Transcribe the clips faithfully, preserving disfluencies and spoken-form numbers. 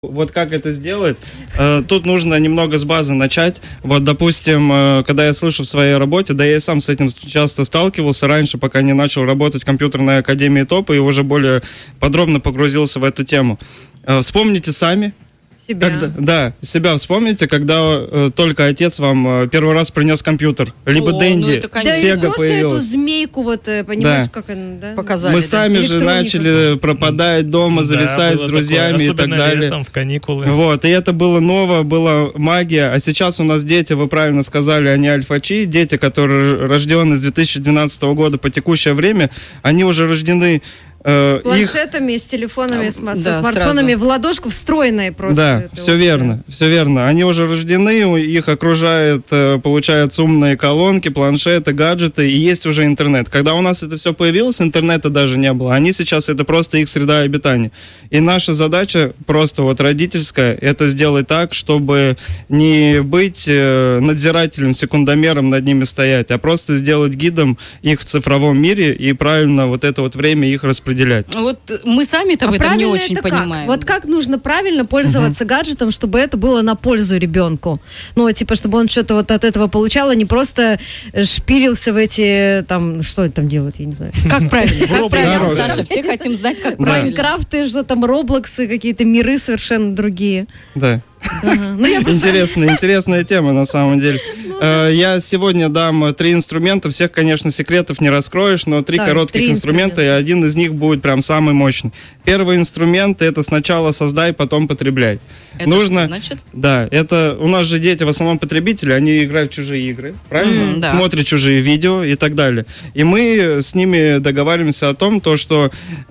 Вот как это сделать? Тут нужно немного с базы начать. Вот, допустим, когда я слышу в своей работе, да я и сам с этим часто сталкивался раньше, пока не начал работать в компьютерной академии ТОПа и уже более подробно погрузился в эту тему. Вспомните сами. Себя. Когда, да, себя вспомните, когда э, только отец вам э, первый раз принес компьютер. Либо О, Денди, ну Да Сега и после появилась. эту змейку, вот, понимаешь, Да. как она, да? Показали. Мы да. сами же Электроника. начали пропадать дома, зависать Да, с было друзьями такое, и так особенно далее. летом, в каникулы. Вот, и это было ново, была магия. А сейчас у нас дети, вы правильно сказали, они альфачи. Дети, которые рождены с две тысячи двенадцатого года по текущее время, они уже рождены... Э, С планшетами, их... с телефонами, с, Да, со смартфонами сразу. в ладошку встроенные просто. Да, Это все вот, верно, все верно. Они уже рождены, их окружают, получается, умные колонки, планшеты, гаджеты, и есть уже интернет. Когда у нас это все появилось, интернета даже не было. Они сейчас, это просто их среда обитания. И наша задача просто вот родительская, это сделать так, чтобы не быть надзирателем, секундомером над ними стоять, а просто сделать гидом их в цифровом мире и правильно вот это вот время их распределять. Вот мы сами-то А в этом не правильно очень это как? понимаем. Вот как нужно правильно пользоваться uh-huh. гаджетом, чтобы это было на пользу ребенку? Ну, типа, чтобы он что-то вот от этого получал, а не просто шпилился в эти, там, что они там делают, я не знаю. Как правильно? Как правильно, Хорошо. Саша? Все хотим знать, как Да. правильно. Майнкрафты, что там, Роблоксы, какие-то миры совершенно другие. Да. Ага. Ну, я просто... Интересная, интересная тема на самом деле. Э, Я сегодня дам три инструмента. Всех, конечно, секретов не раскроешь, но три Так, коротких три инструмента, и один из них будет прям самый мощный. Первый инструмент — это сначала создай, потом потребляй. Это Нужно, что значит? да, это у нас же дети в основном потребители, они играют в чужие игры, правильно? М, да. Смотрят чужие видео и так далее. И мы с ними договариваемся о том, то, что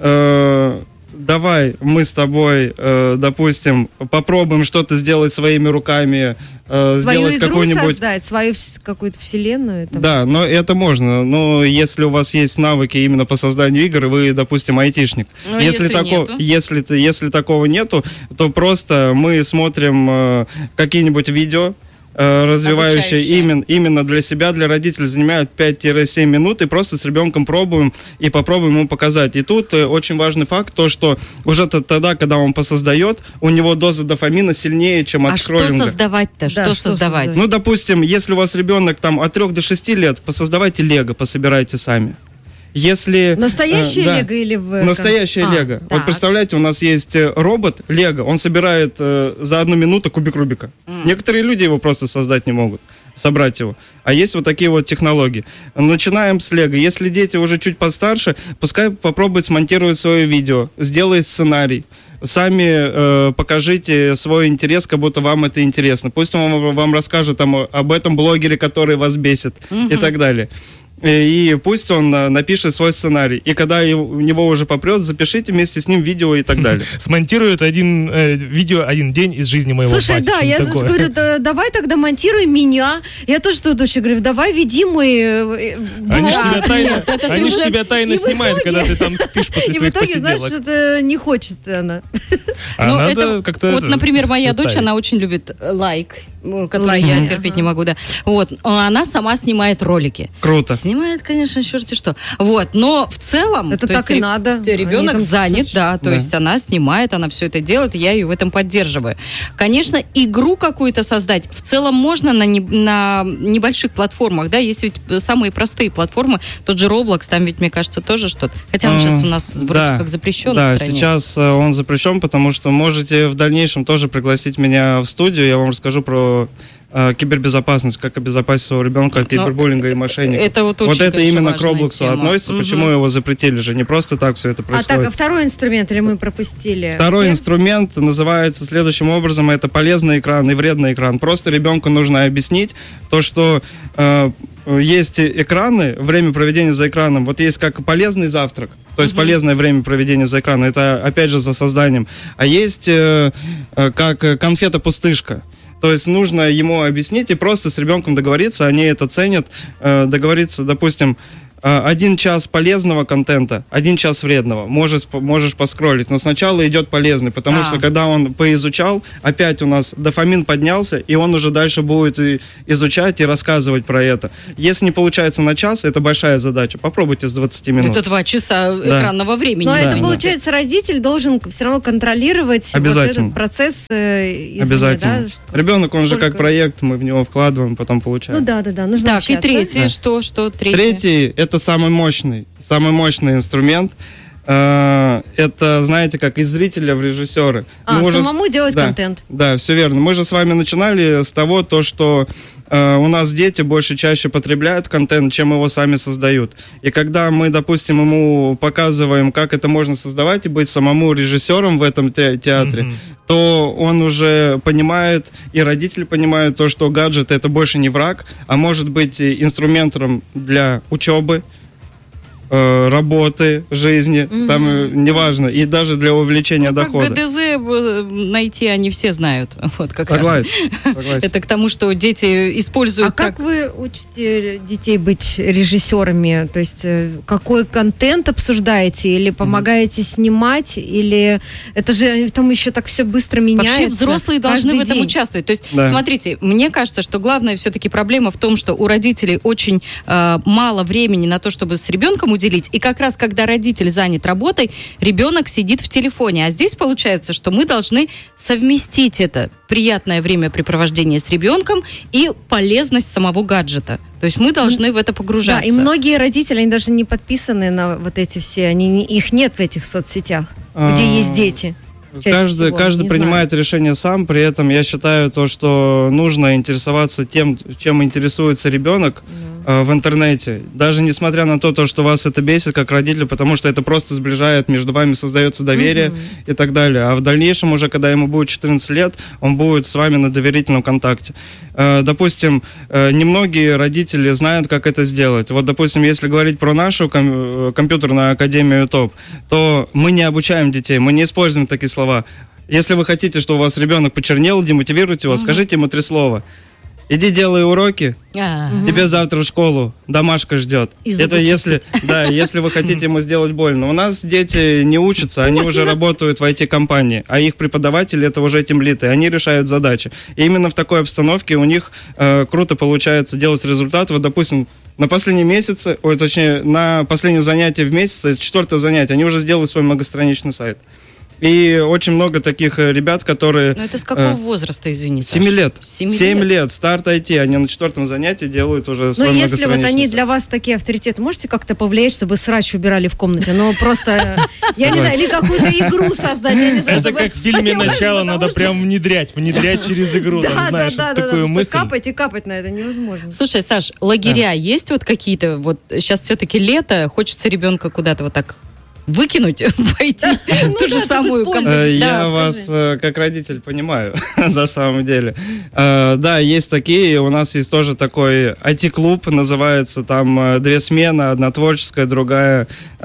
э, давай мы с тобой, э, допустим, попробуем что-то сделать своими руками, э, Свою сделать игру какую-нибудь... создать, свою вс- какую-то вселенную. Там. Да, но это можно. Но если у вас есть навыки именно по созданию игр, вы, допустим, айтишник. Ну, если тако- нету? если, т- если такого нету, то просто мы смотрим э, какие-нибудь видео, э, развивающие Обучающие. именно, именно для себя, для родителей, занимают пять-семь минут, и просто с ребенком пробуем и попробуем ему показать. И тут э, очень важный факт, то, что уже т- тогда, когда он посоздает, у него доза дофамина сильнее, чем от А что скроллинга. создавать-то? Да, Что что создавать? создавать? Ну, допустим, если у вас ребенок там от трех до шести лет, посоздавайте лего, пособирайте сами. Если... Настоящее э, да, лего или в... Настоящее А, лего. так. Вот представляете, у нас есть э, робот лего, он собирает э, за одну минуту кубик Рубика. М. Некоторые люди его просто создать не могут, собрать его. А есть вот такие вот технологии. Начинаем с лего. Если дети уже чуть постарше, пускай попробуют смонтировать свое видео, сделает сценарий. Сами э, покажите свой интерес, как будто вам это интересно. Пусть он вам, вам расскажет там, об этом блогере, который вас бесит, и так далее. И пусть он э, напишет свой сценарий. И когда его- у него уже попрет, запишите вместе с ним видео и так далее. Смонтирует один э, видео один день из жизни моего Слушай, бати, да, что-нибудь я такое. говорю, да, давай тогда монтируй меня. Я тоже тут еще говорю, давай веди мой э, Они ж блог. тебя тайно, Нет, это ты они ж уже- тебя тайно и в снимают, итоге- когда ты там спишь после И в своих итоге, знаешь, посиделок. это не хочет она. А Ну, надо это, как-то вот, это например, моя заставить. дочь, она очень любит э, лайк, э, который Лайки, я ага. терпеть не могу, да. Вот, а она сама снимает ролики. Круто. Снимает, конечно, черти что. Вот, но в целом... Это то так есть, и ре- надо. Они Ребенок там занят, слушают. да, то Да. есть она снимает, она все это делает, и я ее в этом поддерживаю. Конечно, игру какую-то создать в целом можно на, не- на небольших платформах, да, есть ведь самые простые платформы, тот же Roblox, там ведь, мне кажется, тоже что-то. Хотя он М, сейчас у нас вроде да, как запрещен Да, в стране. сейчас э, он запрещен, потому что можете в дальнейшем тоже пригласить меня в студию, я вам расскажу про э, кибербезопасность, как обезопасить своего ребенка от Но кибербуллинга и мошенников. это вот очень, Вот это конечно, именно к важная Роблоксу тема. относится, Мгм. почему его запретили же, не просто так все это А происходит. так, а второй инструмент или мы пропустили? Второй Нет? инструмент называется следующим образом, это полезный экран и вредный экран. Просто ребенку нужно объяснить то, что э, есть экраны, время проведения за экраном, вот есть как полезный завтрак, то есть полезное время проведения за экраном, это опять же за созданием, а есть э, э, как конфета-пустышка. То есть нужно ему объяснить и просто с ребенком договориться, они это ценят, э, договориться, допустим, э, один час полезного контента, один час вредного. Можешь, можешь поскроллить, но сначала идет полезный, потому А. что когда он поизучал, опять у нас дофамин поднялся, и он уже дальше будет и изучать и рассказывать про это. Если не получается на час, это большая задача. Попробуйте с двадцати минут. Это два часа Да. экранного времени. Но это, извините. получается, родитель должен все равно контролировать вот Обязательно. этот процесс э, извне, Обязательно. да, что- Ребенок, он же Сколько? как проект, мы в него вкладываем, потом получаем. Ну да, да, да, нужно Так, общаться. и третье, Да. что, что третье? Третий – это самый мощный, самый мощный инструмент. Э, Это, знаете, как из зрителя в режиссеры. А, Мы уже с- самому делать да, контент. Да, все верно. Мы же с вами начинали с того, то, что э, у нас дети больше чаще потребляют контент, чем его сами создают. И когда мы, допустим, ему показываем, как это можно создавать и быть самому режиссером в этом те- театре, Мгм. то он уже понимает, и родители понимают то, что гаджет это больше не враг, а может быть и инструментом для учебы, э, работы, жизни, Мгм. там э, неважно, и даже для увеличения Ну, как дохода. ГДЗ э, найти они все знают. Вот как раз. Согласен, согласен. Это к тому, что дети используют А как вы учите детей быть режиссерами? То есть э, какой контент обсуждаете? Или помогаете снимать? Или это же там еще так все быстро меняется? Вообще взрослые должны каждый в этом день. участвовать. То есть, Да. смотрите, мне кажется, что главная все-таки проблема в том, что у родителей очень э, мало времени на то, чтобы с ребенком уделить. И как раз, когда родитель занят работой, ребенок сидит в телефоне. А здесь получается, что мы должны совместить это приятное времяпрепровождение с ребенком и полезность самого гаджета. То есть мы должны в это Да, погружаться. и многие родители, они даже не подписаны на вот эти все, они, не- их нет в этих соцсетях, где А, есть дети. чаще Каждый, всего, каждый не принимает решение сам, при этом я считаю то, что нужно интересоваться тем, чем интересуется ребенок э, в интернете. Даже несмотря на то, то, что вас это бесит как родители, потому что это просто сближает, между вами создается доверие Мгм. и так далее. А в дальнейшем уже, когда ему будет четырнадцать лет, он будет с вами на доверительном контакте. Э, допустим, э, немногие родители знают, как это сделать. Вот, допустим, если говорить про нашу ком- э, компьютерную академию ТОП, то мы не обучаем детей, мы не используем такие слова. Если вы хотите, чтобы у вас ребенок почернел, демотивируйте его, скажите ему три слова. Иди делай уроки, А, тебе завтра в школу, домашка ждет. И зубы Это если, да, если вы хотите ему сделать больно. У нас дети не учатся, они уже работают в ай ти-компании, а их преподаватели это уже тимлиды, они решают задачи. И именно в такой обстановке у них э, круто получается делать результат. Вот, допустим, на последнем месяце, ой, точнее, на последнем занятии в месяц, это четвертое занятие, они уже сделали свой многостраничный сайт. И очень много таких э, ребят, которые... ну это с какого э, возраста, извините? Семи лет. Семи Семь лет. лет. Старт ай ти. Они на четвертом занятии делают уже Ну, свой если вот многостраничный они сайт. для вас такие авторитеты, можете как-то повлиять, чтобы срач убирали в комнате? Ну, просто, я не знаю, или какую-то игру создать, я не знаю. Это чтобы- как в фильме Понимаешь, «Начало» потому надо что- прям внедрять, внедрять через игру, там, Да, да, знаешь, да, вот да, такую да, мысль. что капать и капать на это невозможно. Слушай, Саш, лагеря есть вот какие-то? Вот сейчас все-таки лето, хочется ребенка куда-то вот так выкинуть, пойти в Ну ту да, же чтоб самую использовать. компанию. Э, Да, Я скажи. вас э, как родитель понимаю, на самом деле. Э, Да, есть такие. У нас есть тоже такой ай ти-клуб, называется там э, две смены, одна творческая, другая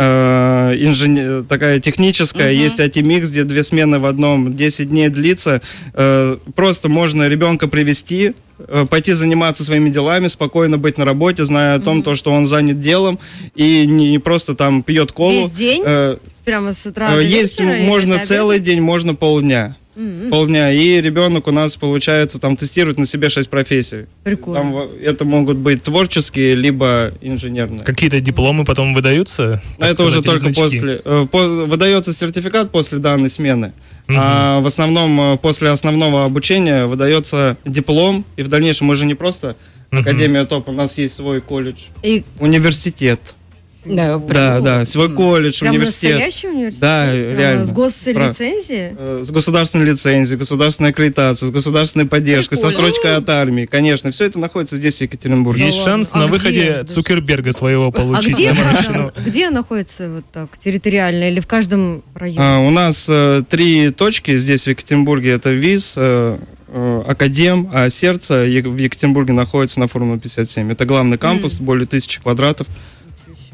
э, инженер- такая техническая. Мгм. Есть ай ти-микс, где две смены в одном, десять дней длится. Э, Просто можно ребенка привести, э, пойти заниматься своими делами, спокойно быть на работе, зная о том, то, что он занят делом, и не просто там пьет колу. Весь день? Э, Прямо с утра Э, до Есть вечера или можно до обеда? целый день, можно полдня. М, Полдня. И ребенок у нас, получается, там тестирует на себе шесть профессий. Прикольно. Там во- это могут быть творческие, либо инженерные. Какие-то дипломы потом выдаются? Но так это уже сказать, или только значки? после... э, по- выдается сертификат после данной смены. Мгм. А в основном э, после основного обучения выдается диплом. И в дальнейшем мы же не просто Мгм. Академия ТОП, у нас есть свой колледж. И Университет. Да, Да, да, свой колледж, прям университет. настоящий университет? Да, Прямо реально. С гослицензией? Э, С государственной лицензией, государственной аккредитацией, с государственной поддержкой, со Прикольно. срочкой от армии. Конечно, все это находится здесь, в Екатеринбурге. Есть ладно. шанс А на где? выходе Да Цукерберга своего А получить где, на правда, Марщину. где находится вот так территориально или в каждом районе? А, у нас э, три точки здесь, в Екатеринбурге. Это ВИЗ, э, э, Академ, а сердце Е- в Екатеринбурге находится на Фурмана пятьдесят семь. Это главный кампус, более тысячи квадратов. Я вообще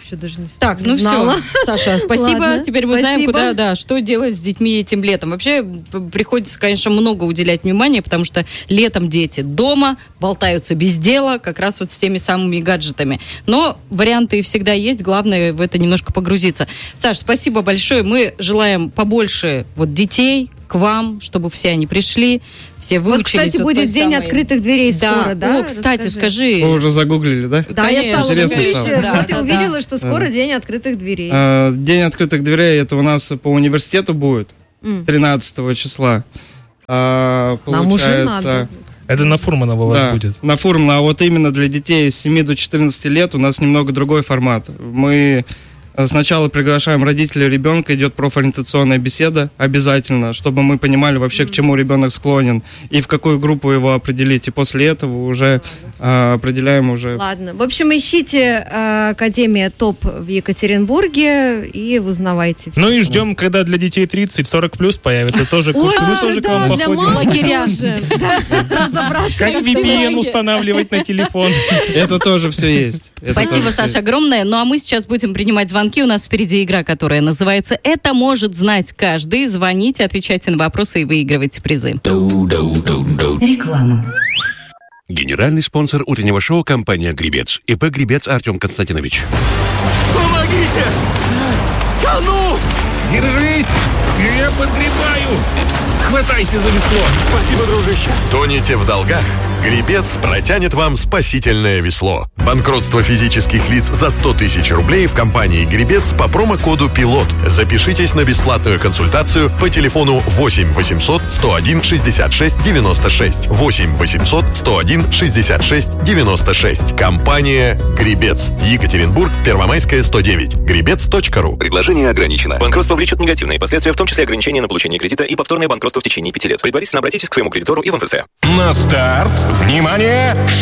вообще даже не Так, ну знала. все, Саша, спасибо. Ладно, Теперь мы знаем, спасибо. куда, да, что делать с детьми этим летом. Вообще п- приходится, конечно, много уделять внимания, потому что летом дети дома, болтаются без дела, как раз вот с теми самыми гаджетами. Но варианты всегда есть, главное в это немножко погрузиться. Саш, спасибо большое. Мы желаем побольше вот детей к вам, чтобы все они пришли, все Вот, выучились. кстати, вот будет той день самой- открытых дверей Да. скоро, да? О, кстати, Расскажи. скажи. Вы уже загуглили, да? Да, я Конечно, стала Интересно гуглить, стало. Да, вот и да, увидела, да. что скоро день открытых дверей. Э, День открытых дверей, это у нас по университету будет, М. тринадцатого числа. А, Нам уже получается, надо. Это на Фурманова у вас да, будет. на форум, а вот именно для детей с семи до четырнадцати лет у нас немного другой формат. Мы сначала приглашаем родителей ребенка, идет профориентационная беседа обязательно, чтобы мы понимали вообще, к чему ребенок склонен и в какую группу его определить. И после этого уже а, определяем уже. Ладно. В общем, ищите э, Академия ТОП в Екатеринбурге и узнавайте все. Ну и ждем, когда для детей тридцать-сорок плюс появится тоже Ой, курсы. Мы слушай, тоже к да, вам для походим. мам Лагеря. тоже. Да, разобраться. Как в ви пи эн тематике. устанавливать на телефон. Это тоже все есть. Это Спасибо, тоже всё Саша, есть. огромное. Ну а мы сейчас будем принимать звонки. У нас впереди игра, которая называется «Это может знать каждый». Звоните, отвечайте на вопросы и выигрывайте призы. Реклама. Генеральный спонсор утреннего шоу — компания «Гребец». ИП «Гребец» Артем Константинович. Помогите! Тону! Держись! Я подгребаю! Хватайся за весло! Спасибо, дружище. Тонете в долгах? Гребец протянет вам спасительное весло. Банкротство физических лиц за сто тысяч рублей в компании «Гребец» по промокоду «Пилот». Запишитесь на бесплатную консультацию по телефону восемь восемьсот сто один шестьдесят шесть девяносто шесть. восемь восемьсот сто один шестьдесят шесть девяносто шесть. Компания «Гребец». Екатеринбург, Первомайская, сто девять. гребец точка ру. Предложение ограничено. Банкротство влечет негативные последствия, в том числе ограничение на получение кредита и повторное банкротство в течение пяти лет. Предварительно обратитесь к своему кредитору и в МФЦ. На старт! Внимание!